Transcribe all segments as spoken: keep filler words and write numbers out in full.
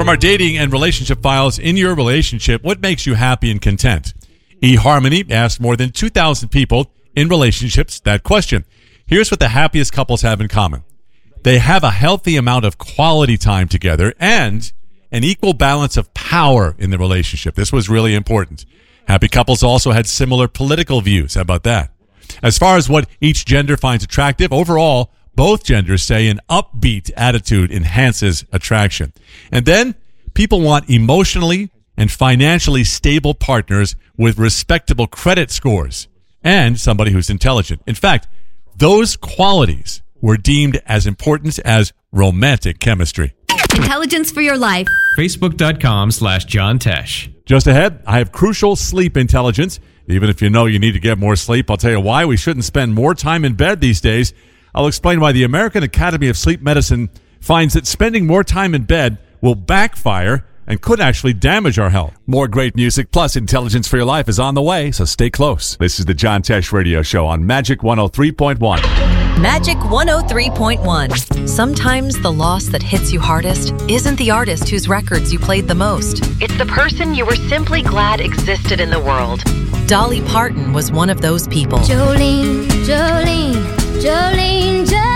From our dating and relationship files, in your relationship, what makes you happy and content? eHarmony asked more than two thousand people in relationships that question. Here's what the happiest couples have in common. They have a healthy amount of quality time together and an equal balance of power in the relationship. This was really important. Happy couples also had similar political views. How about that? As far as what each gender finds attractive, overall, both genders say an upbeat attitude enhances attraction. And then people want emotionally and financially stable partners with respectable credit scores and somebody who's intelligent. In fact, those qualities were deemed as important as romantic chemistry. Intelligence for your life. Facebook.com slash John Tesh. Just ahead, I have crucial sleep intelligence. Even if you know you need to get more sleep, I'll tell you why we shouldn't spend more time in bed these days. I'll explain why the American Academy of Sleep Medicine finds that spending more time in bed will backfire and could actually damage our health. More great music plus intelligence for your life is on the way, so stay close. This is the John Tesh Radio Show on Magic one oh three point one. Magic one oh three point one. Sometimes the loss that hits you hardest isn't the artist whose records you played the most. It's the person you were simply glad existed in the world. Dolly Parton was one of those people. Jolene, Jolene, Jolene, Jolene.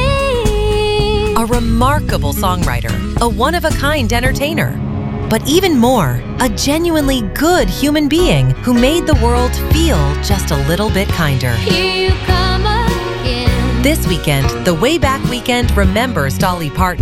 A remarkable songwriter, a one-of-a-kind entertainer. But even more, a genuinely good human being who made the world feel just a little bit kinder. Here you come again. This weekend, the Way Back Weekend remembers Dolly Parton.